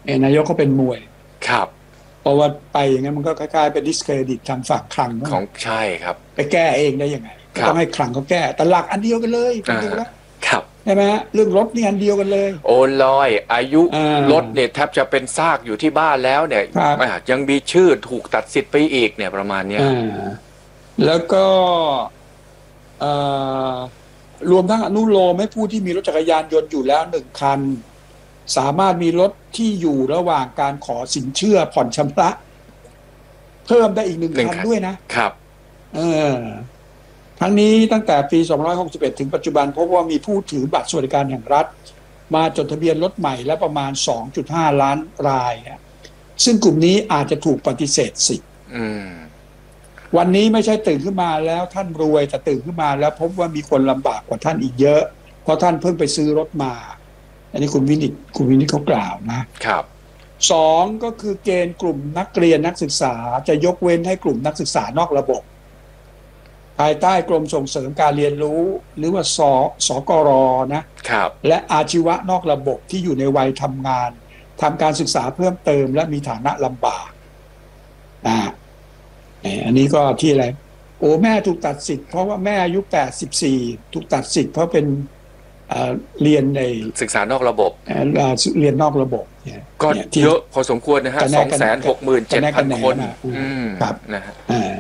นายกเขาเป็นมวยครับเพราะว่าไปอย่างนั้นมันก็คล้ายๆเป็น discredit ทางฝั่งคลังของใช่ครับไปแก้เองได้ยังไงก็ครับต้องให้คลังเขาแก้แต่หลักอันเดียวกันเลยคุณอ่าดูแล้วครับใช่ไหมฮะเรื่องรถนี่อันเดียวกันเลยโอนลอยอายุอ่รถาเนี่ยแทบจะเป็นซากอยู่ที่บ้านแล้วเนี่ยครับยังมีชื่อถูกตัดสิทธิ์ไปอีกเนี่ยประมาณเนี้ยอ่ครับาแล้วก็เอ่อรวมทั้งอนุโลมให้ผู้ที่มีรถจักรยานยนต์อยู่แล้ว1 คันสามารถมีรถที่อยู่ระหว่างการขอสินเชื่อผ่อนชำระเพิ่มได้อีกหนึ่งหนึ่งคันคันด้วยนะครับเออทั้งนี้ตั้งแต่ปี2561ถึงปัจจุบันพบว่ามีผู้ถือบัตรสวัสดิการแห่งรัฐมาจดทะเบียนรถใหม่และประมาณ2.5 ล้านรายซึ่งกลุ่มนี้อาจจะถูกปฏิเสธสิทธิ์อืมวันนี้ไม่ใช่ตื่นขึ้นมาแล้วท่านรวยแต่ตื่นขึ้นมาแล้วพบว่ามีคนลำบากกว่าท่านอีกเยอะเพราะท่านเพิ่งไปซื้อรถมาอันนี้คุณวินิตเขากล่าวนะครับสองก็คือเกณฑ์กลุ่มนักเรียนนักศึกษาจะยกเว้นให้กลุ่มนักศึกษานอกระบบภายใต้กรมส่งเสริมการเรียนรู้หรือว่าสกรนะครับและอาชีวะนอกระบบที่อยู่ในวัยทำงานทำการศึกษาเพิ่มเติมและมีฐานะลำบากนะอันนี้ก็ที่อะไรโอ้แม่ถูกตัดสิทธิ์เพราะว่าแม่อายุ84ถูกตัดสิทธิ์เพราะเป็นเรียนในศึกษานอกระบบเรียนนอกระบบเนี่ยก็ที่เยอะพอสมควรนะฮะ267,000 คนครับนะฮะ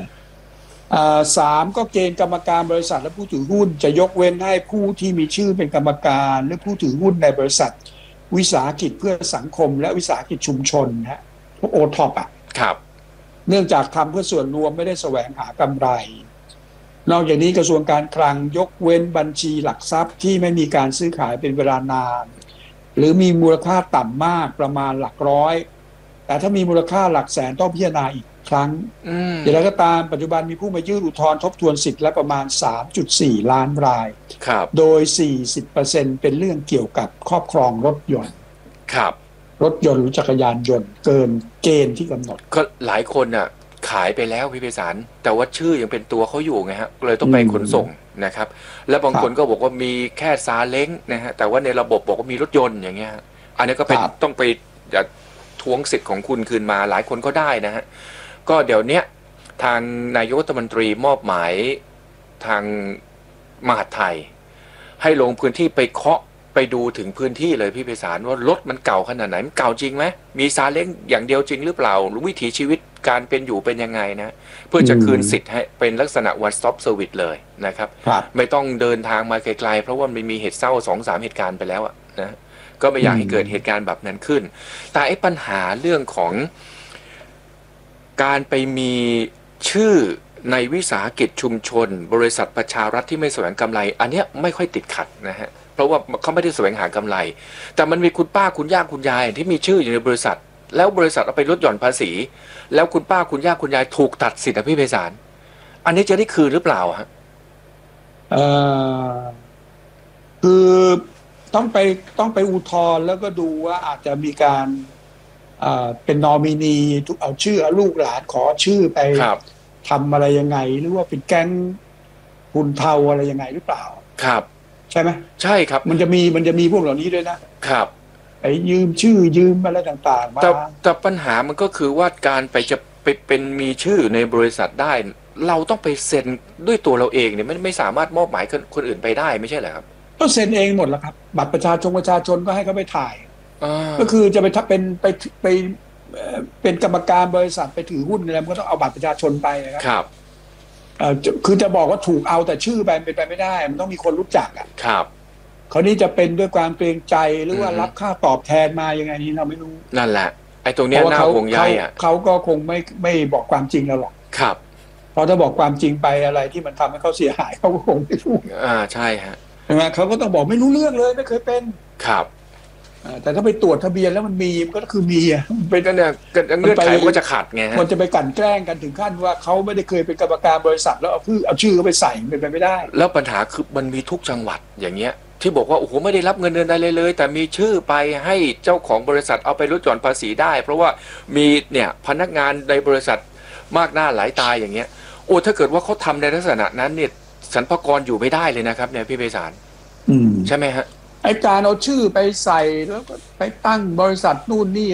3ก็เกณฑ์กรรมการบริษัทและผู้ถือหุ้นจะยกเว้นให้ผู้ที่มีชื่อเป็นกรรมการหรือผู้ถือหุ้นในบริษัทวิสาหกิจเพื่อสังคมและวิสาหกิจชุมชนพวกโอท็อปครับเนื่องจากทำเพื่อส่วนรวมไม่ได้แสวงหากำไรนอกจากนี้กระทรวงการคลังยกเว้นบัญชีหลักทรัพย์ที่ไม่มีการซื้อขายเป็นเวลานานหรือมีมูลค่าต่ำมากประมาณหลักร้อยแต่ถ้ามีมูลค่าหลักแสนต้องพิจารณาอีกครั้งอย่างไรก็ตามปัจจุบันมีผู้มายื่นอุทธรณ์ทบทวนสิทธิ์และประมาณ 3.4 ล้านรายโดย 40% เป็นเรื่องเกี่ยวกับครอบครองรถยนต์รถยนต์หรือจักรยานยนต์เกินเกณฑ์ที่กำหนดก็หลายคนน่ะขายไปแล้วพี่ไพศาลแต่ว่าชื่อยังเป็นตัวเขาอยู่ไงฮะเลยต้องไปขนส่งนะครับและบางคนก็บอกว่ามีแค่ซาเล้งนะฮะแต่ว่าในระบบบอกว่ามีรถยนต์อย่างเงี้ยอันนี้ก็เป็นต้องไปทวงสิทธิ์ของคุณคืนมาหลายคนก็ได้นะฮะก็เดี๋ยวนี้ทางนายกรัฐมนตรีมอบหมายทางมหาดไทยให้ลงพื้นที่ไปเคาะไปดูถึงพื้นที่เลยพี่ไพศาลว่ารถมันเก่าขนาดไหนมันเก่าจริงไหมมีซาเล้งอย่างเดียวจริงหรือเปล่าหรือวิถีชีวิตการเป็นอยู่เป็นยังไงนะเพื่อจะคืนสิทธิ์ให้เป็นลักษณะ one stop service เลยนะครับไม่ต้องเดินทางมาไกลๆเพราะว่ามันมีเหตุเศร้า2-3เหตุการณ์ไปแล้วนะก็ไม่อยากให้เกิดเหตุการณ์แบบนั้นขึ้นแต่ไอ้ปัญหาเรื่องของการไปมีชื่อในวิสาหกิจชุมชนบริษัทประชารัฐที่ไม่แสวงกำไรอันนี้ไม่ค่อยติดขัดนะฮะเพราะว่าเขาไม่ได้แสวงหากำไรแต่มันมีคุณป้าคุณย่าคุณยายที่มีชื่ออยู่ในบริษัทแล้วบริษัทเอาไปลดหย่อนภาษีแล้วคุณป้าคุณย่าคุณยายถูกตัดสิทธิ์พี่ไพศาลอันนี้จะได้คืนหรือเปล่าฮะคือต้องไปอุทธรณ์แล้วก็ดูว่าอาจจะมีการเป็นนอมินีเอาชื่อลูกหลานขอชื่อไปทำอะไรยังไงหรือว่าเป็นแก๊งทุนเทาอะไรยังไงหรือเปล่าครับใช่ไหมใช่ครับมันจะมีพวกเหล่านี้ด้วยนะครับไปยืมชื่อยืมอะไรต่างๆมาแต่ปัญหามันก็คือว่าการไปจะไปเป็นมีชื่อในบริษัทได้เราต้องไปเซ็นด้วยตัวเราเองเนี่ยไม่สามารถมอบหมายคนอื่นไปได้ไม่ใช่เหรอครับก็เซ็นเองหมดแล้วครับบัตรประชาชนก็ให้เขาไปถ่ายก็คือจะไปถ้าเป็นกรรมการบริษัทไปถือหุ้นอะไรมันก็ต้องเอาบัตรประชาชนไปครับคือจะบอกว่าถูกเอาแต่ชื่อไปเป็นไปไม่ได้มันต้องมีคนรู้จักครับคราวนี้จะเป็นด้วยความเกรงใจหรือว่ารับค่าตอบแทนมายังไงนี้เราไม่รู้นั่นแหละไอ้ตรงนี้น่าห่วงใยเขาก็คงไม่บอกความจริงเราหรอกครับเพราะถ้าบอกความจริงไปอะไรที่มันทำให้เขาเสียหายเขาก็คงไม่พูดใช่ฮะใช่ไหมเขาก็ต้องบอกไม่รู้เรื่องเลยไม่เคยเป็นครับแต่ถ้าไปตรวจทะเบียนแล้วมันมีก็คือมีเป็นเนี่ยเงื่อนไขมันก็จะขัดไงมันจะไปกลั่นแกล้งกันถึงขั้นว่าเขาไม่ได้เคยเป็นกรรมการบริษัทแล้วเอาชื่อเขาไปใส่เป็นไปไม่ได้แล้วปัญหาคือมันมีทุกจังหวัดอย่างเงี้ยที่บอกว่าโอ้โหไม่ได้รับเงินเดือนใดเลยแต่มีชื่อไปให้เจ้าของบริษัทเอาไปลดหย่อนภาษีได้เพราะว่ามีเนี่ยพนักงานในบริษัทมากหน้าหลายตาอย่างเงี้ยโอ้ถ้าเกิดว่าเขาทำในลักษณะนั้นเนี่ยสรรพากรอยู่ไม่ได้เลยนะครับเนี่ยพี่ไพศาลใช่ไหมฮะไอ้การเอาชื่อไปใส่แล้วก็ไปตั้งบริษัทนู่นนี่